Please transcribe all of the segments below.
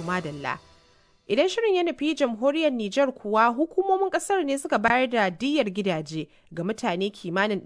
madalla. Idan shirin ya nufi jamhuriyar Nijar kuwa hukumomin kasar ne suka bayar da diyyar gidaje ga mutane kimanin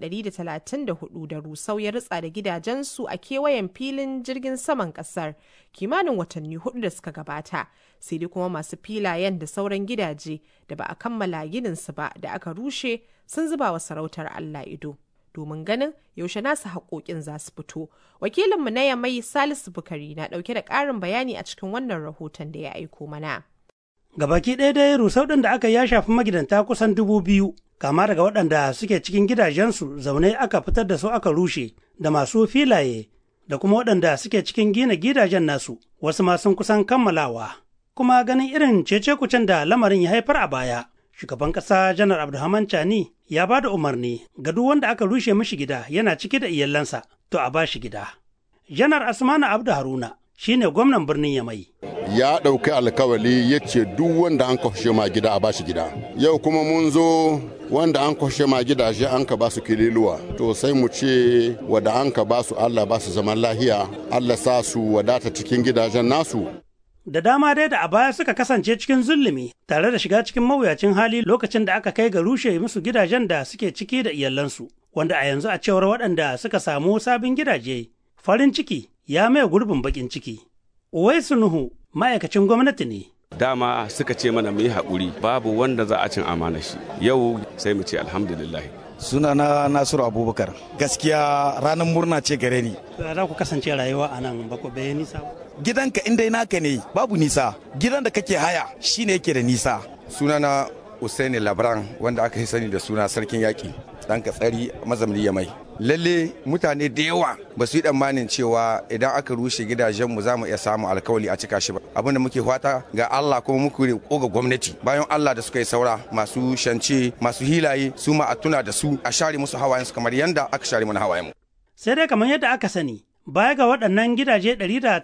134 da rusau ya ritsa da gidajensu a kewayen filin jirgin saman kasar kimanin watanni 4 da suka gabata. Sai dai kuma masu filayen da sauran gidaje da ba a kammala gininsu ba da aka rushe sun zuba wa sarautar Allah ido. Domin ganin yaushe nasu haƙoƙin za su fito. Wakilinmu na Yamai Salisu Bukari na ɗauke da ƙarin bayani a cikin wannan rahoton da ya aiko mana. Gabaki ɗaya dai rusau ɗin da aka ya shafi magidanta kusan 2,000, kama daga waɗanda suke cikin gidajensu zaune aka fitar da su aka rushe, da masu filaye, da kuma waɗanda suke cikin gina gidajen nasu, wasu ma sun kusan kammalawa. Kuma ganin irin cece-kucen da lamarin ya haifar a baya, shugaban ƙasa Janar Abdulrahman Chani ya ba da umarni ga duk wanda aka rushe mishi gida yana cike da iyalansa, to a ba shi gida. Janar Asmanu Abdu Haruna shine gwamnan birnin Yamai. Ya ɗauki alkawali ya ce duk wanda an kwashe ma gida a bashi gida. Yau kuma mun zo wanda an kwashe ma gidaje an ka ba su kililuwa. To sai mu ce wada an ka ba su Allah ba su zaman lahiya, Allah sa su wadata cikin gidajen nasu. Da dama dai da a baya suka kasance cikin zulumi tare da shiga cikin mawuyacin hali lokacin da aka kai ga rushe musu gidajen da suke ciki da iyalansu, wanda a yanzu a cewar waɗanda suka samu sabin gidaje, farin ciki ya maye gurbin bakin ciki. Uwaisu Nuhu ma'aikacin gwamnati ne. Dama suka ce mana mu yi haƙuri babu wanda za a cin amana shi. Yau sai mu ce alhamdulillah. Sunana Nasiru Abubakar. Gaskiya ranar murna ce gare ni. Za ku kasance rayuwa a nan ba ku bai nisa. Gidanka in dai naka ne babu nisa. Gidan da kake haya shine yake da nisa. Sunana Usaini Labran wanda aka yi sani da suna Sarkin Yaƙi. Dan Katsari mazamni Yamai. Lalle mutane da yawa ba su yi tsammanin cewa idan aka rushe gidajenmu za mu iya samun alkawali a cika shi ba. Abin da muke fata ga Allah kuma muke roƙo ga gwamnati bayan Allah da suka yi saura masu shance masu hilaye su ma a tuna da su a share musu hawayensu kamar yanda aka share mana hawayenmu. Sai dai kamar yadda aka sani baya ga waɗannan gidaje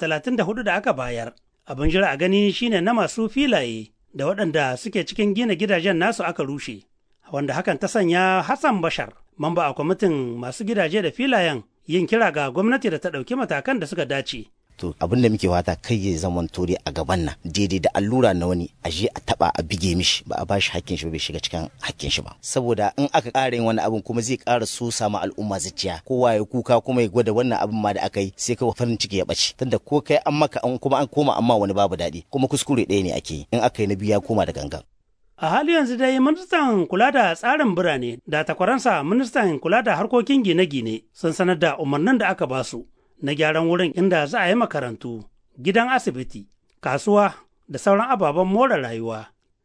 134 da aka bayar abin jira a gani shine na masu filaye da waɗanda suke cikin gina gidajen nasu aka rushe. Wanda hakan ta sanya Hassan Bashar, mamba a kwamitin masu gidaje da filayen, yin kira ga gwamnati da ta ɗauki matakan da suka dace. To abin da muke fata kai ya zaman tori a gaban nan daidai da allura na wani a je a taba a bige mishi ba a bashi hakkin shi ba bai shiga cikin hakkin shi ba saboda in aka ƙara yin wani abin kuma zai ƙara so sama al'umma zuciya kowa ya kuka kuma ya gwada wannan abin ma da aka yi sai kai farin ciki ya ɓace tunda ko kai an maka an kuma an koma amma wani babu daɗi kuma kuskure ɗaya ne ake yi in aka yi na biyu ya koma da gangan. A hali yanzu dai ministan kula da tsarin birane da takwaransa ministan kula da harkokin gine-gine sun sanar da umarnin da aka basu na gyaran wurin inda za a yi makarantu, gidan asibiti, kasuwa da sauran ababen more rayuwa.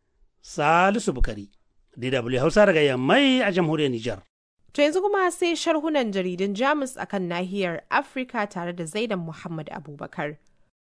Salisu Bukari, DW Hausa daga Yammai a jamhuriyar Nijar. To yanzu kuma sai sharhunan jaridun Jamus akan nahiyar Afirka tare da Zaidan Muhammad Abubakar.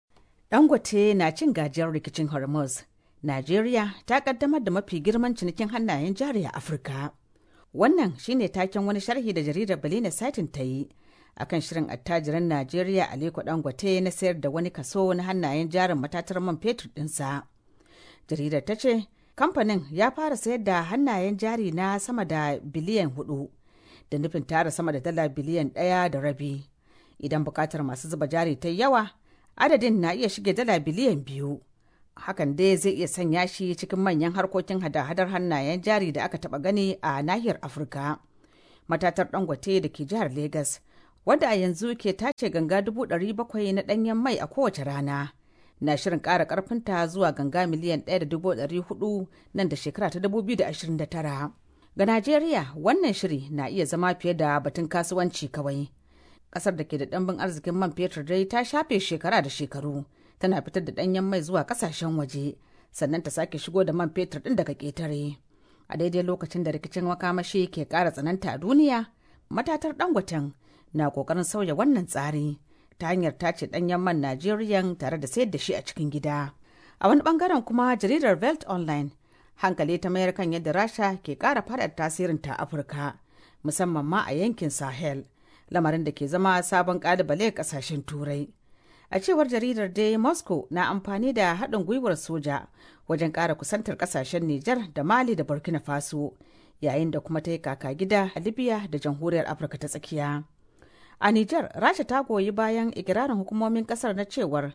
Dangote na cin gajiyar rikicin Hormuz. Najeriya ta kaddamar da mafi girman cinikin hannayen jari a Afirka. Wannan shine taken wani sharhi da jaridar Belina Satin ta yi akan shirin attajiran Najeriya Aliko Dangote na sayar da wani kaso na hannayen jarin matatar man fetur ɗinsa. Jaridar ta ce kamfanin ya fara sayar da hannayen jari na sama da biliyan 4 da nufin tara sama da dala biliyan 1.5. Idan bukatar masu zuba jari ta yawa, adadin na iya shige dala biliyan 2. Hakan dai zai iya sanya shi cikin manyan harkokin hada-hadar hannayen jari da aka taba gani a nahiyar Afirka. Matatar Dangote da ke jihar Legas, wanda a yanzu ke tace ganga 700,000 na ɗanyen mai a kowace rana, na shirin ƙara ƙarfinta zuwa ganga miliyan 1.400 nan da shekara ta 2029. Ga Najeriya, wannan shiri na iya zama fiye da batun kasuwanci kawai. Ƙasar da ke da ɗanbin arzikin man fetur dai ta shafe shekara da shekaru. Tana fitar da ɗanyen mai zuwa ƙasashen waje, sannan ta sake shigo da man fetur ɗin daga ƙetare. A daidai lokacin da rikicin makamashi ke ƙara tsananta a duniya, matatar Dangoten na ƙoƙarin sauya wannan tsari ta hanyar tace ɗanyen man Najeriya tare da sayar da shi a cikin gida. A wani ɓangaren kuma jaridar Welt Online hankali ta mayar kan yadda Rasha ke ƙara faɗaɗa tasirinta a Afirka, musamman ma a yankin Sahel, lamarin da ke zama sabon ƙalubale ƙasashen Turai. A cewar jaridar dai Moscow na amfani da haɗin gwiwar soja wajen ƙara kusantar ƙasashen Nijar da Mali da Burkina Faso, yayin da kuma ta yi kaka gida a Libya da Jamhuriyar Afirka ta Tsakiya. A Nijar, Rasha ta goyi bayan ikirarin hukumomin ƙasar na cewar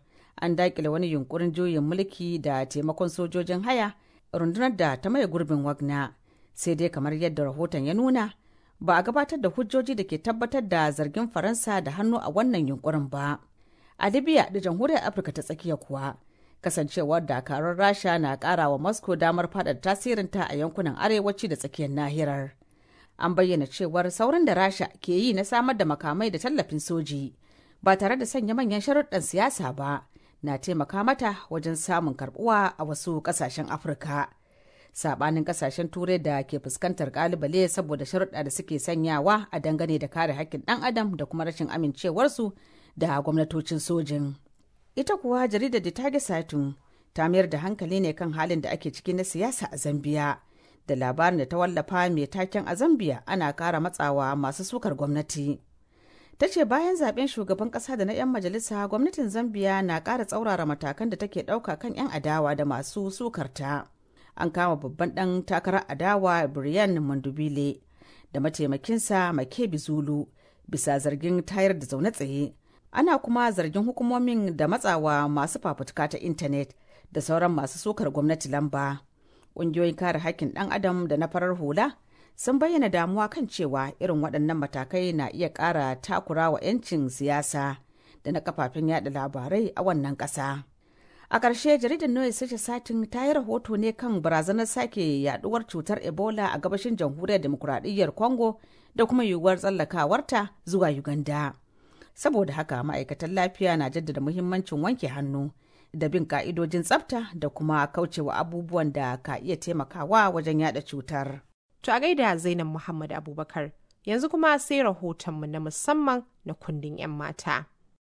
an daƙile wani yunkurin juyin mulki da taimakon sojojin haya rundunar da ta maye gurbin Wagner. Sai dai kamar yadda rahoton ya nuna, ba a gabatar da hujjoji da ke tabbatar da zargin Faransa da hannu a wannan yunkurin ba. A Libya da Jamhuriyar Afirka ta tsakiya kuwa, kasancewar dakarun Rasha na ƙara wa Moscow damar faɗaɗa tasirinta a yankunan arewaci da tsakiyar nahiyar. An bayyana cewar sauran da Rasha ke yi na samar da makamai da tallafin soji ba tare da sanya manyan sharuɗan siyasa ba na taimaka mata wajen samun karɓuwa a wasu ƙasashen Afirka. Saɓanin ƙasashen Turai da ke fuskantar ƙalubale saboda sharuɗa da suke sanyawa a dangane da kare haƙƙin ɗan adam da kuma rashin amincewarsu da gwamnatocin sojin. Ita kuwa jaridar The Tage Zeitung ta mayar da hankali ne kan halin da ake ciki na siyasa a Zambiya, da labarin da ta wallafa mai taken a Zambiya ana kara matsawa masu sukar gwamnati. Ta ce bayan zaben shugaban kasa da na 'yan majalisa, gwamnatin Zambiya na kara tsaurara matakan da take dauka kan 'yan adawa da masu sukarta. An kama babban dan takarar adawa Brian Mandubile da mataimakinsa Makebi Zulu bisa zargin tayar da zaune tsaye. Ana kuma zargin hukumomin da matsawa masu fafutuka ta intanet da sauran masu sukar gwamnati lamba. Ƙungiyoyin kare haƙƙin ɗan adam da na farar hula sun bayyana damuwa kan cewa irin waɗannan matakai na iya ƙara takura wa 'yancin siyasa da na kafafen yada labarai a wannan ƙasa. A ƙarshe, jaridar Neue Satin ta yi rahoto ne kan barazanar sake yaduwar cutar Ebola a gabashin jamhuriyar demokuraɗiyyar Congo da kuma yiwuwar tsallakawarta zuwa Uganda. Saboda haka ma'aikatan lafiya na jaddada muhimmancin wanke hannu da bin ka'idojin tsafta da kuma kaucewa abubuwan da ka iya taimakawa wajen yada cutar. To a gaida Zainab Muhammad Abubakar, yanzu kuma sai rahotonmu na musamman na kundin 'yan mata.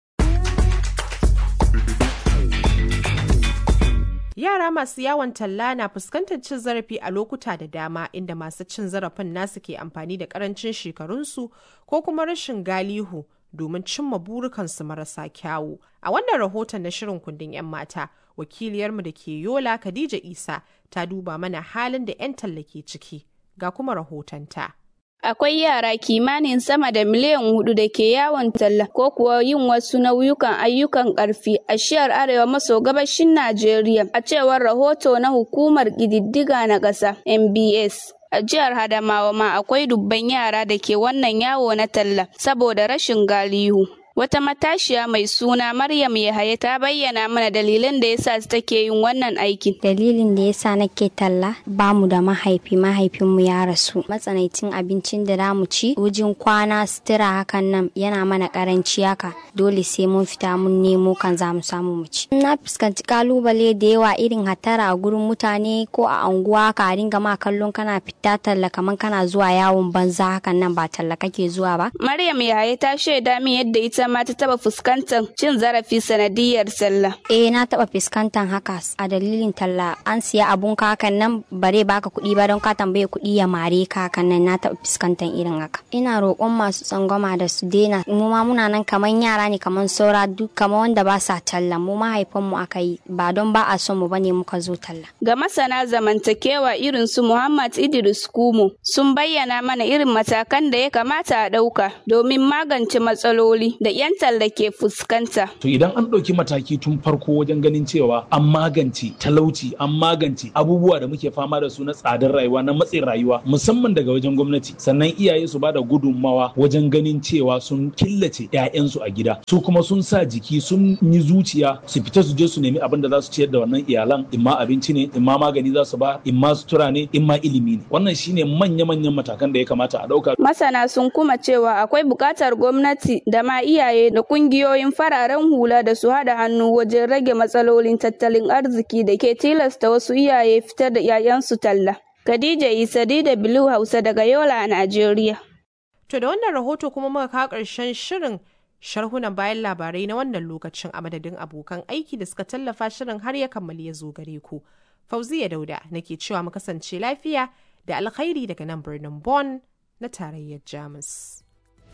Yara masu yawon talla na fuskantar cin zarafi a lokuta da dama, inda masu cin zarafin nasu ke amfani da karancin shekarunsu ko kuma rashin galihu domin cimma burukansu marasa kyawu. A wannan rahoton na shirin kundin 'yan mata, wakiliyarmu da ke Yola Khadija Isa ta duba mana halin da 'yan talla ke ciki. Ga kuma rahotonta. Akwai yara kimanin sama da miliyan 4 da ke yawon talla ko kuwa yin wasu nauyukan ayyukan ƙarfi a shiyar arewa maso gabashin Najeriya, a cewar rahoto na hukumar ƙididdiga na ƙasa NBS. A jihar Adamawa ma akwai dubban yara da ke wannan yawo na talla saboda rashin galihu. Wata matashiya mai suna Maryam Yahaya ta bayyana mana dalilan da yasa take yin wannan aikin. Dalilin da yasa nake talla, bamu da mahaifinmu ya rasu. Matsanancin abincin da zamu ci, wujin kwana, sutura hakan nan yana mana karanci haka. Dole sai mun fita mun nemo kan zamu samu mu ci. Na fuskanci kalubale da yawa irin hatara a gurin mutane ko a anguwa ka ringa ma kallon kana fita talla kaman kana zuwa yawon banza hakan nan ba talla kake zuwa ba. Maryam Yahaya ta shaida min yadda ita ma ta taba fuskantar cin zarafi sanadiyar talla. Na taba fuskantar haka a dalilin talla. An siya abun ka hakan nan bare baka kuɗi ba don ka tambaye kuɗi ya mare ka hakan nan. Na taba fuskantar irin haka. Ina roƙon masu tsangwama da su daina. Mu ma muna nan kaman yara ne kaman saura duk kaman wanda ba sa talla. Mu mahaifan mu aka yi ba don ba a son mu bane muka zo talla. Ga masana zamantakewa irin su Muhammad Idris Kumo sun bayyana mana irin matakan da ya kamata a ɗauka domin magance matsaloli da 'yan talla ke fuskanta. To idan an ɗauki mataki tun farko wajen ganin cewa an magance talauci, an magance abubuwa da muke fama da su na tsadar rayuwa, na matsin rayuwa, musamman daga wajen gwamnati, sannan iyaye su bada gudunmawa wajen ganin cewa sun killace 'ya'yansu a gida, su kuma sun sa jiki, sun yi zuciya su fita su je su nemi abin da za su ciyar da wannan iyalan, imma abinci ne, imma magani za su ba, imma sutura ne, imma ilimi ne. Wannan shine manya-manyan matakan da ya kamata a ɗauka. Masana sun kuma cewa akwai buƙatar gwamnati da ma iyaye da kungiyoyin fararen hula da su haɗa hannu wajen rage matsalolin tattalin arziki da ke tilasta wasu iyaye fitar da 'ya'yansu talla. Khadija Isa, DW Hausa daga Yola a Najeriya. To da wannan rahoto kuma muka kawo ƙarshen shirin sharhunan bayan labarai na wannan lokacin, a madadin abokan aiki da suka tallafa shirin har ya kammali ya zo gare ku. Fauziya Dauda nake cewa mu kasance lafiya da alkhairi daga nan birnin Bonn na tarayyar Jamus.